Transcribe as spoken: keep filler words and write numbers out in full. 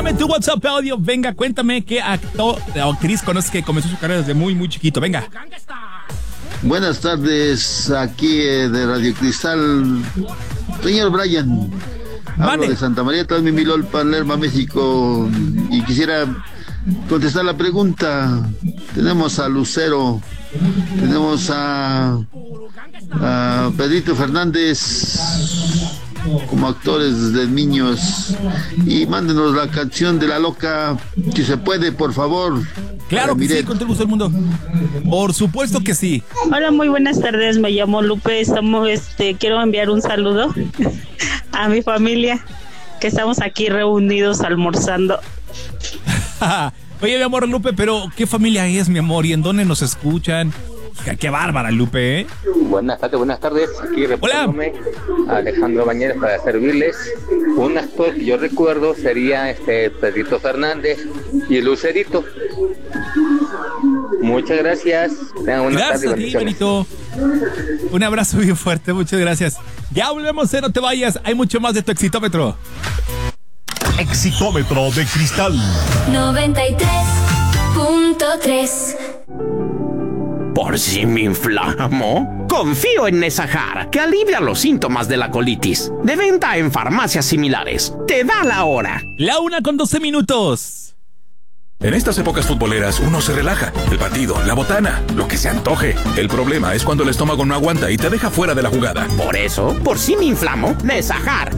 Mándame tu WhatsApp audio. Venga, cuéntame qué actor o actriz conoces que comenzó su carrera desde muy, muy chiquito. Venga. Buenas tardes, aquí eh, de Radio Cristal. Señor Brian, hablo Vale. de Santa María Tlalmimilolpa, Lerma, México. Y quisiera contestar la pregunta. Tenemos a Lucero, tenemos a, a Pedrito Fernández como actores de niños, y mándenos la canción de La Loca, si se puede, por favor. Claro que sí, Miret. con todo el gusto del mundo. Por supuesto que sí. Hola, muy buenas tardes. Me llamo Lupe. Estamos, este, quiero enviar un saludo a mi familia, que estamos aquí reunidos almorzando. Oye, mi amor, Lupe, pero ¿qué familia es, mi amor? ¿Y en dónde nos escuchan? Qué, qué bárbara, Lupe, ¿eh? Buenas tardes, buenas tardes. Aquí reportándome Alejandro Bañeres para servirles. Un actor que yo recuerdo sería este Pedrito Fernández y el Lucerito. Muchas gracias. Tengan una Gracias tarde, a ti, Benito. Un abrazo bien fuerte, muchas gracias. Ya volvemos, eh, no te vayas. Hay mucho más de tu exitómetro. Exitómetro de Cristal. noventa y tres punto tres. ¿Por si me inflamo? Confío en Nesajar, que alivia los síntomas de la colitis. De venta en farmacias similares. Te da la hora. La una con doce minutos. En estas épocas futboleras uno se relaja. El partido, la botana, lo que se antoje. El problema es cuando el estómago no aguanta y te deja fuera de la jugada. Por eso, por si me inflamo, Nesajar